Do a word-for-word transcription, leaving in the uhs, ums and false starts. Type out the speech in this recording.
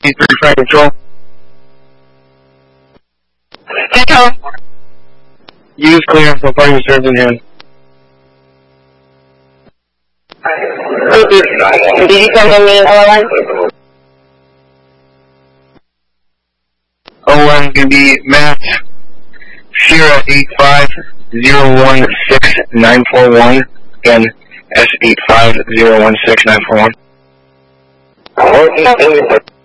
three Flight Control. Echo. Use clearance for party reserves in hand. Did you send me L O N? O one is going to be Matt Sierra eight five zero one six nine four one. Again, S eight five zero one six nine four one.